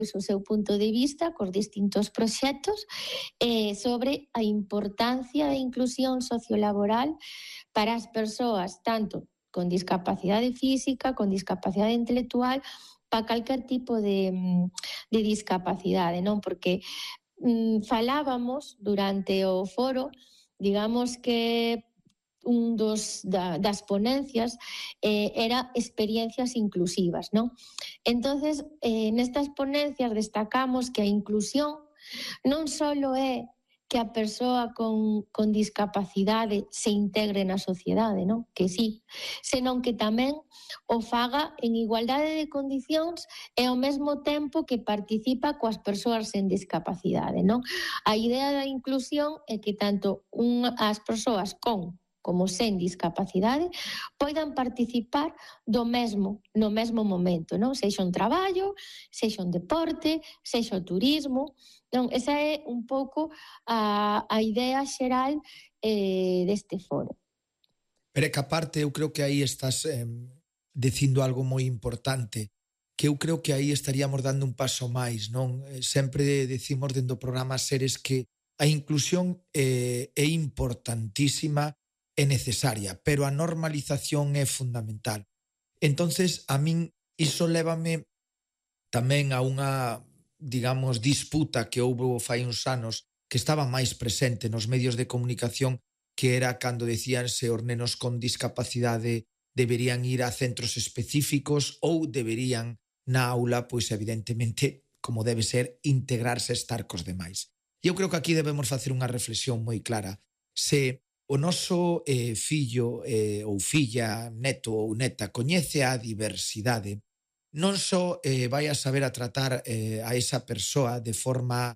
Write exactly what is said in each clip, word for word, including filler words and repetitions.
o seu punto de vista cos distintos proxectos eh, sobre a importancia da inclusión sociolaboral para as persoas, tanto con discapacidade física, con discapacidade intelectual, para calquer tipo de, de discapacidade, non? Porque mm, falábamos durante o foro, digamos que un dos da, das ponencias eh, era experiencias inclusivas, non? Entonces, eh, nestas ponencias destacamos que a inclusión non só é que a persoa con, con discapacidade se integre na sociedade, non? Que sí, senón que tamén o faga en igualdade de condicións e ao mesmo tempo que participa coas persoas sen discapacidade, non? A idea da inclusión é que tanto un, as persoas con como sen discapacidade, poidan participar do mesmo, no mesmo momento, non? Sexa un traballo, sexa un deporte, sexa o turismo, non? Esa é un pouco a, a idea xeral eh, deste foro. Pero é que aparte, eu creo que aí estás eh, dicindo algo moi importante, que eu creo que aí estaríamos dando un paso máis, non? Sempre decimos dentro do programa Seres que a inclusión eh, é importantísima, é necesaria, pero a normalización é fundamental. Entonces, a min iso lévame tamén a unha, digamos, disputa que houbo fai uns anos que estaba máis presente nos medios de comunicación, que era cando decían se os nenos con discapacidade deberían ir a centros específicos ou deberían na aula, pois evidentemente, como debe ser, integrarse e estar cos demais. E eu creo que aquí debemos facer unha reflexión moi clara. Se o noso eh, fillo eh, ou filla, neto ou neta coñece a diversidade, non só eh, vai a saber a tratar eh, a esa persoa de forma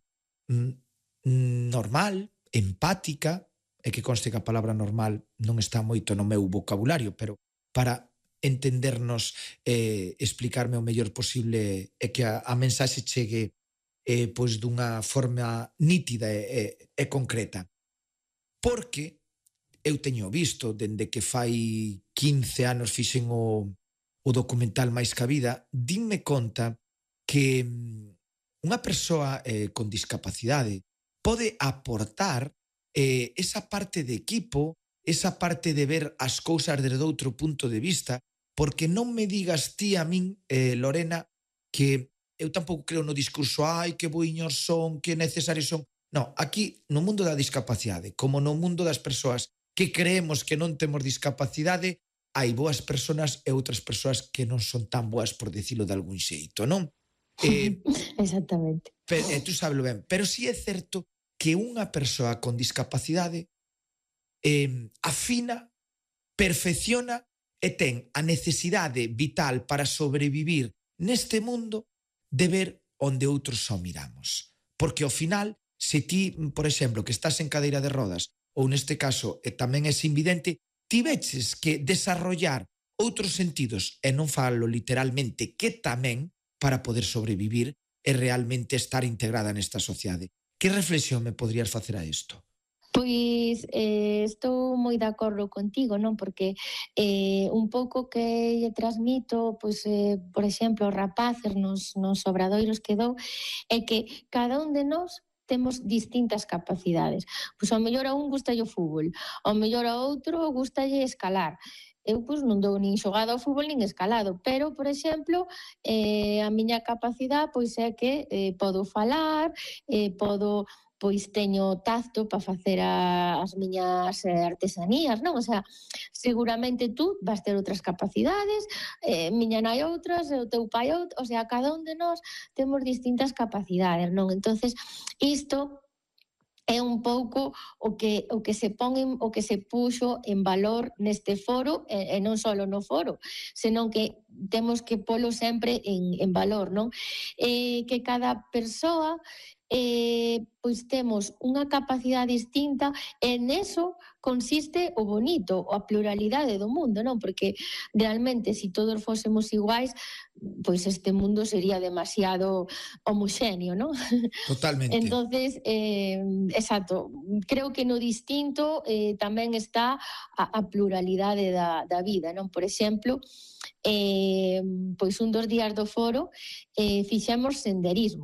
mm, normal, empática, e que conste que a palabra normal non está moito no meu vocabulario, pero para entendernos, eh, explicarme o mellor posible e que a, a mensaxe chegue eh, pois dunha forma nítida e, e, e concreta. Porque eu teño visto, dende que fai quince anos fixen o, o documental Máis que a Vida, dinme conta que unha persoa eh, con discapacidade pode aportar eh, esa parte de equipo, esa parte de ver as cousas desde outro punto de vista, porque non me digas ti a min, eh, Lorena, que eu tampouco creo no discurso ai, que boiños son, que necesarios son. No, aquí, no mundo da discapacidade, como no mundo das persoas que creemos que non temos discapacidade, hai boas persoas e outras persoas que non son tan boas, por decirlo de algún xeito, non? Eh, Exactamente. Pero, eh, tú sabes ben, pero sí é certo que unha persoa con discapacidade eh, afina, perfecciona e ten a necesidade vital para sobrevivir neste mundo de ver onde outros só miramos. Porque ao final, se ti, por exemplo, que estás en cadeira de rodas, ou neste caso e tamén é invidente, ti veches que desarrollar outros sentidos, e non falo literalmente, que tamén para poder sobrevivir e realmente estar integrada nesta sociedade. Que reflexión me podrías facer a isto? Pois eh, estou moi de acordo contigo, non? Porque eh, un pouco que lle transmito, pois, eh, por exemplo, os rapaces nos, nos obradoiros que dou, é que cada un de nós temos distintas capacidades. Pois ao mellor a un gusta o fútbol, ao mellor a outro gustalle escalar. Eu pois non dou nin xogado ao fútbol nin escalado, pero, por exemplo, eh, a miña capacidade pois é que eh, podo falar, eh, podo pois teño tacto para facer a, as miñas eh, artesanías, non? O sea, seguramente tú vas ter outras capacidades, eh, miña nai outras, o teu pai outras, o sea, cada un de nós temos distintas capacidades, non? Entonces, isto é un pouco o que o que se pon en, o que se puxo en valor neste foro, e, e non só no foro, senón que temos que polo sempre en, en valor, non? Eh, que cada persoa eh, pois temos unha capacidade distinta e neso consiste o bonito, a pluralidade do mundo, non? Porque realmente se si todos fósemos iguais, pois este mundo sería demasiado homoxéneo, non? Totalmente. Entonces, eh, exacto, creo que no distinto eh, tamén está a, a pluralidade da, da vida, non? Por exemplo, eh, pois un dos días do foro eh, fixemos senderismo.